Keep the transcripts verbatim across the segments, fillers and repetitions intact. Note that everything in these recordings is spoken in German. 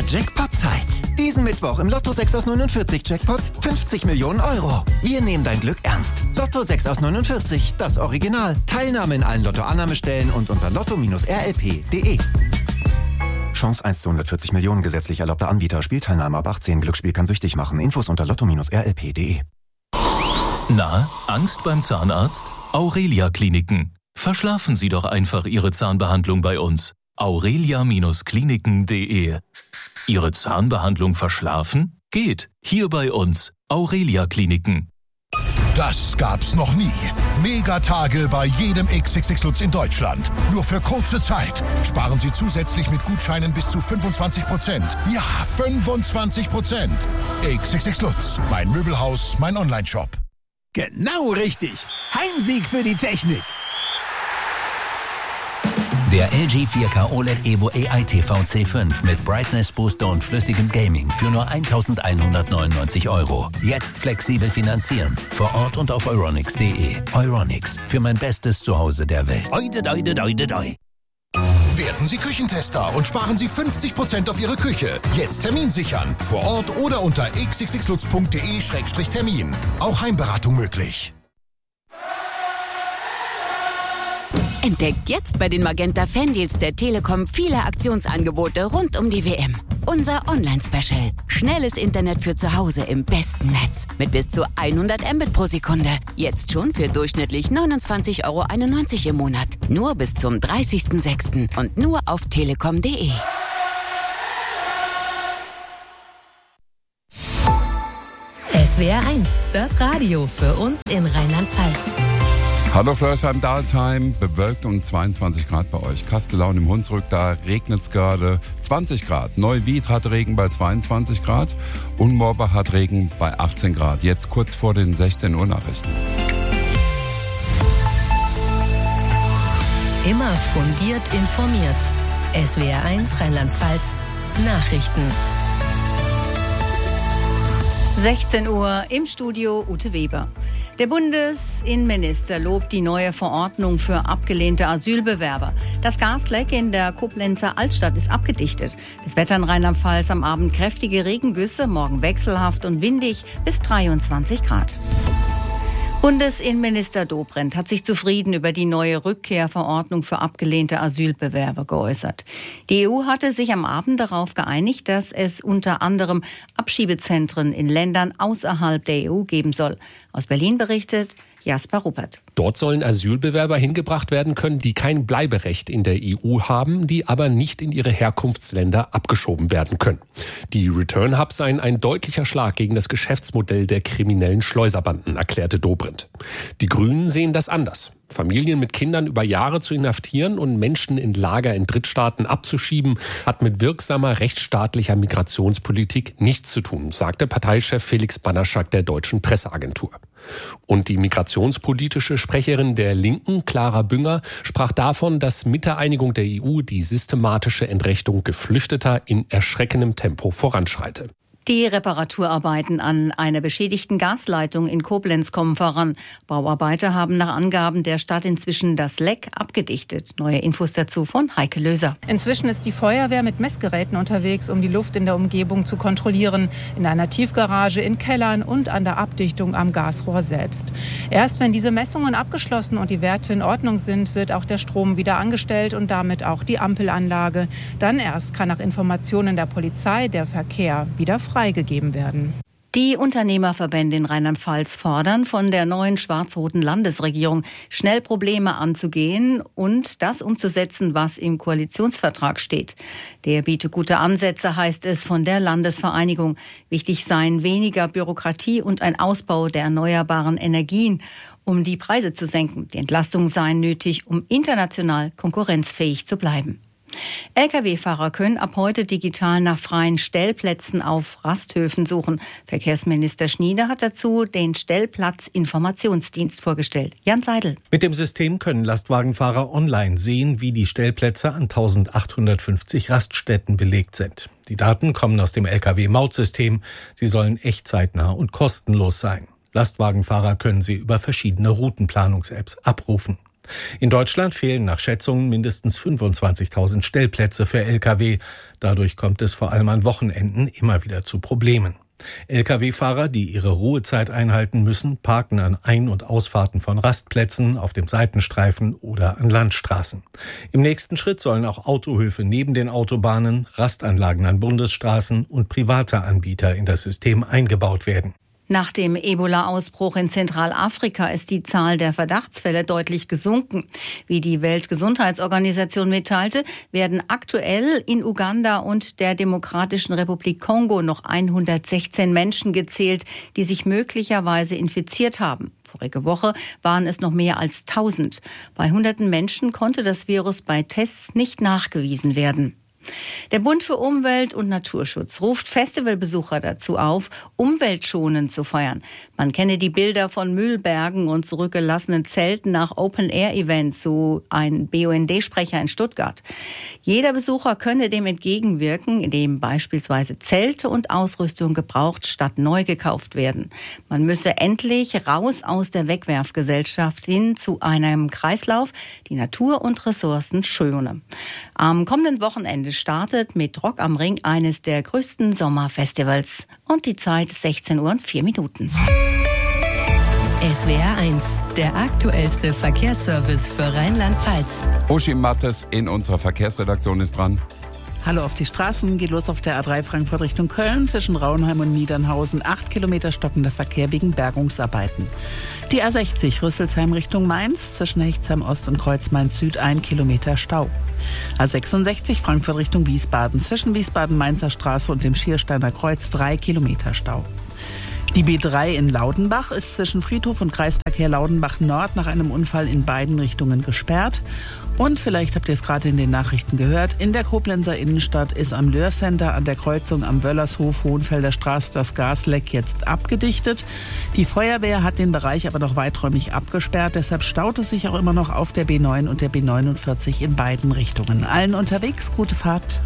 Jackpot-Zeit. Diesen Mittwoch im Lotto sechs aus neunundvierzig Jackpot fünfzig Millionen Euro. Wir nehmen dein Glück ernst. Lotto sechs aus neunundvierzig, das Original. Teilnahme in allen Lotto-Annahmestellen und unter lotto R L P punkt de. Chance eins zu hundertvierzig Millionen, gesetzlich erlaubter Anbieter. Spielteilnahme ab achtzehn. Glücksspiel kann süchtig machen. Infos unter lotto R L P punkt de. Na, Angst beim Zahnarzt? Aurelia Kliniken. Verschlafen Sie doch einfach Ihre Zahnbehandlung bei uns. aurelia Kliniken punkt de. Ihre Zahnbehandlung verschlafen? Geht. Hier bei uns. Aurelia Kliniken. Das gab's noch nie. Megatage bei jedem X X X Lutz in Deutschland. Nur für kurze Zeit. Sparen Sie zusätzlich mit Gutscheinen bis zu fünfundzwanzig Prozent. Ja, fünfundzwanzig Prozent. X X X Lutz. Mein Möbelhaus, mein Onlineshop. Genau richtig. Heimsieg für die Technik. Der L G vier K O L E D Evo A I T V C fünf mit Brightness Booster und flüssigem Gaming für nur eintausendeinhundertneunundneunzig Euro. Jetzt flexibel finanzieren. Vor Ort und auf euronics punkt de. Euronics. Für mein bestes Zuhause der Welt. Oide, oide, oide, oide. Werden Sie Küchentester und sparen Sie fünfzig Prozent auf Ihre Küche. Jetzt Termin sichern. Vor Ort oder unter x x x lutz punkt de Schrägstrich Termin. Auch Heimberatung möglich. Entdeckt jetzt bei den Magenta Fandeals der Telekom viele Aktionsangebote rund um die W M. Unser Online-Special. Schnelles Internet für zu Hause im besten Netz. Mit bis zu hundert Mbit pro Sekunde. Jetzt schon für durchschnittlich neunundzwanzig Euro einundneunzig im Monat. Nur bis zum dreißigsten sechsten und nur auf telekom punkt de. S W R eins, das Radio für uns in Rheinland-Pfalz. Hallo Flörsheim, Dalsheim, bewölkt und zweiundzwanzig Grad bei euch. Kastellaun im Hunsrück, da regnet es gerade zwanzig Grad. Neuwied hat Regen bei zweiundzwanzig Grad und Morbach hat Regen bei achtzehn Grad. Jetzt kurz vor den sechzehn Uhr Nachrichten. Immer fundiert informiert. S W R eins Rheinland-Pfalz Nachrichten. sechzehn Uhr im Studio Ute Weber. Der Bundesinnenminister lobt die neue Verordnung für abgelehnte Asylbewerber. Das Gasleck in der Koblenzer Altstadt ist abgedichtet. Das Wetter in Rheinland-Pfalz am Abend kräftige Regengüsse, morgen wechselhaft und windig bis dreiundzwanzig Grad. Bundesinnenminister Dobrindt hat sich zufrieden über die neue Rückkehrverordnung für abgelehnte Asylbewerber geäußert. Die E U hatte sich am Abend darauf geeinigt, dass es unter anderem Abschiebezentren in Ländern außerhalb der E U geben soll. Aus Berlin berichtet Jasper Ruppert. Dort sollen Asylbewerber hingebracht werden können, die kein Bleiberecht in der E U haben, die aber nicht in ihre Herkunftsländer abgeschoben werden können. Die Return Hubs seien ein deutlicher Schlag gegen das Geschäftsmodell der kriminellen Schleuserbanden, erklärte Dobrindt. Die Grünen sehen das anders. Familien mit Kindern über Jahre zu inhaftieren und Menschen in Lager in Drittstaaten abzuschieben, hat mit wirksamer rechtsstaatlicher Migrationspolitik nichts zu tun, sagte Parteichef Felix Banaschak der Deutschen Presseagentur. Und die migrationspolitische Sprecherin der Linken, Clara Bünger, sprach davon, dass mit der Einigung der E U die systematische Entrechtung Geflüchteter in erschreckendem Tempo voranschreite. Die Reparaturarbeiten an einer beschädigten Gasleitung in Koblenz kommen voran. Bauarbeiter haben nach Angaben der Stadt inzwischen das Leck abgedichtet. Neue Infos dazu von Heike Löser. Inzwischen ist die Feuerwehr mit Messgeräten unterwegs, um die Luft in der Umgebung zu kontrollieren. In einer Tiefgarage, in Kellern und an der Abdichtung am Gasrohr selbst. Erst wenn diese Messungen abgeschlossen und die Werte in Ordnung sind, wird auch der Strom wieder angestellt und damit auch die Ampelanlage. Dann erst kann nach Informationen der Polizei der Verkehr wieder frei freigegeben werden. Die Unternehmerverbände in Rheinland-Pfalz fordern von der neuen schwarz-roten Landesregierung, schnell Probleme anzugehen und das umzusetzen, was im Koalitionsvertrag steht. Der biete gute Ansätze, heißt es von der Landesvereinigung. Wichtig seien weniger Bürokratie und ein Ausbau der erneuerbaren Energien, um die Preise zu senken. Die Entlastungen seien nötig, um international konkurrenzfähig zu bleiben. L K W-Fahrer können ab heute digital nach freien Stellplätzen auf Rasthöfen suchen. Verkehrsminister Schnieder hat dazu den Stellplatzinformationsdienst vorgestellt. Jan Seidel. Mit dem System können Lastwagenfahrer online sehen, wie die Stellplätze an eintausendachthundertfünfzig Raststätten belegt sind. Die Daten kommen aus dem L K W-Mautsystem. Sie sollen echtzeitnah und kostenlos sein. Lastwagenfahrer können sie über verschiedene Routenplanungs-Apps abrufen. In Deutschland fehlen nach Schätzungen mindestens fünfundzwanzigtausend Stellplätze für L K W. Dadurch kommt es vor allem an Wochenenden immer wieder zu Problemen. L K W-Fahrer, die ihre Ruhezeit einhalten müssen, parken an Ein- und Ausfahrten von Rastplätzen, auf dem Seitenstreifen oder an Landstraßen. Im nächsten Schritt sollen auch Autohöfe neben den Autobahnen, Rastanlagen an Bundesstraßen und private Anbieter in das System eingebaut werden. Nach dem Ebola-Ausbruch in Zentralafrika ist die Zahl der Verdachtsfälle deutlich gesunken. Wie die Weltgesundheitsorganisation mitteilte, werden aktuell in Uganda und der Demokratischen Republik Kongo noch hundertsechzehn Menschen gezählt, die sich möglicherweise infiziert haben. Vorige Woche waren es noch mehr als tausend. Bei hunderten Menschen konnte das Virus bei Tests nicht nachgewiesen werden. Der Bund für Umwelt und Naturschutz ruft Festivalbesucher dazu auf, umweltschonend zu feiern. Man kenne die Bilder von Müllbergen und zurückgelassenen Zelten nach Open-Air-Events, so ein B U N D-Sprecher in Stuttgart. Jeder Besucher könne dem entgegenwirken, indem beispielsweise Zelte und Ausrüstung gebraucht statt neu gekauft werden. Man müsse endlich raus aus der Wegwerfgesellschaft hin zu einem Kreislauf, die Natur und Ressourcen schone. Am kommenden Wochenende startet mit Rock am Ring eines der größten Sommerfestivals. Und die Zeit sechzehn Uhr und vier Minuten. S W R eins, der aktuellste Verkehrsservice für Rheinland-Pfalz. Uschi Mattes in unserer Verkehrsredaktion ist dran. Hallo auf die Straßen, geht los auf der A drei Frankfurt Richtung Köln, zwischen Rauenheim und Niedernhausen, acht Kilometer stockender Verkehr wegen Bergungsarbeiten. Die A sechzig Rüsselsheim Richtung Mainz, zwischen Hechtsheim Ost und Kreuz Mainz Süd, ein Kilometer Stau. A sechsundsechzig Frankfurt Richtung Wiesbaden, zwischen Wiesbaden-Mainzer Straße und dem Schiersteiner Kreuz, drei Kilometer Stau. Die B drei in Laudenbach ist zwischen Friedhof und Kreisverkehr Laudenbach Nord nach einem Unfall in beiden Richtungen gesperrt. Und vielleicht habt ihr es gerade in den Nachrichten gehört, in der Koblenzer Innenstadt ist am Löhr-Center an der Kreuzung am Wöllershof Hohenfelder Straße das Gasleck jetzt abgedichtet. Die Feuerwehr hat den Bereich aber noch weiträumig abgesperrt, deshalb staut es sich auch immer noch auf der B neun und der B neunundvierzig in beiden Richtungen. Allen unterwegs, gute Fahrt.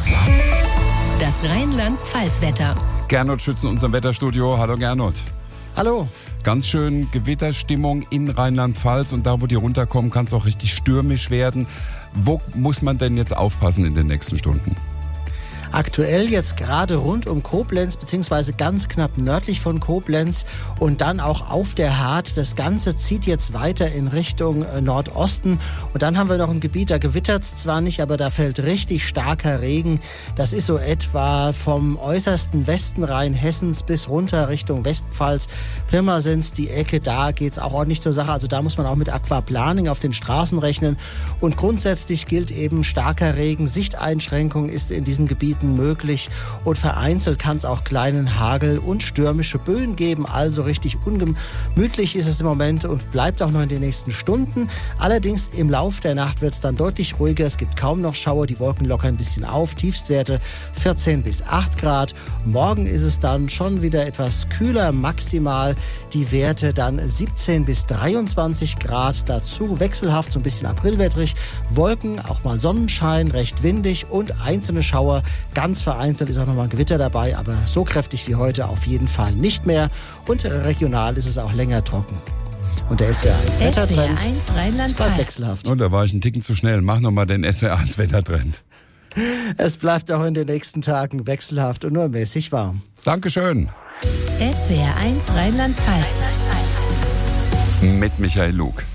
Das Rheinland-Pfalz-Wetter. Gernot Schützen, unserem Wetterstudio. Hallo Gernot. Hallo. Ganz schön Gewitterstimmung in Rheinland-Pfalz und da, wo die runterkommen, kann es auch richtig stürmisch werden. Wo muss man denn jetzt aufpassen in den nächsten Stunden? Aktuell jetzt gerade rund um Koblenz, beziehungsweise ganz knapp nördlich von Koblenz und dann auch auf der Hart. Das Ganze zieht jetzt weiter in Richtung Nordosten. Und dann haben wir noch ein Gebiet, da gewittert es zwar nicht, aber da fällt richtig starker Regen. Das ist so etwa vom äußersten Westen Rheinhessens bis runter Richtung Westpfalz. Pirmasens, die Ecke, da geht es auch ordentlich zur Sache. Also da muss man auch mit Aquaplaning auf den Straßen rechnen. Und grundsätzlich gilt eben starker Regen. Sichteinschränkung ist in diesen Gebieten möglich und vereinzelt kann es auch kleinen Hagel und stürmische Böen geben. Also richtig ungemütlich ist es im Moment und bleibt auch noch in den nächsten Stunden. Allerdings im Lauf der Nacht wird es dann deutlich ruhiger. Es gibt kaum noch Schauer, die Wolken lockern ein bisschen auf. Tiefstwerte vierzehn bis acht Grad. Morgen ist es dann schon wieder etwas kühler, maximal die Werte dann siebzehn bis dreiundzwanzig Grad. Dazu wechselhaft, so ein bisschen aprilwettrig. Wolken, auch mal Sonnenschein, recht windig und einzelne Schauer. Ganz vereinzelt ist auch nochmal ein Gewitter dabei, aber so kräftig wie heute auf jeden Fall nicht mehr. Und regional ist es auch länger trocken. Und der S W R eins Wettertrend ist bald wechselhaft. Und da war ich einen Ticken zu schnell. Mach nochmal den S W R eins Wettertrend. Es bleibt auch in den nächsten Tagen wechselhaft und nur mäßig warm. Dankeschön. S W R eins Rheinland-Pfalz. Mit Michael Lug.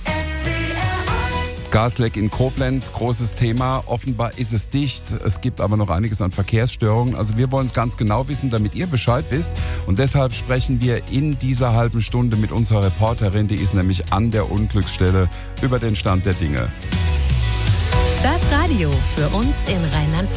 Gasleck in Koblenz, großes Thema. Offenbar ist es dicht. Es gibt aber noch einiges an Verkehrsstörungen. Also wir wollen es ganz genau wissen, damit ihr Bescheid wisst. Und deshalb sprechen wir in dieser halben Stunde mit unserer Reporterin, die ist nämlich an der Unglücksstelle, über den Stand der Dinge. Das Radio für uns in Rheinland-Pfalz.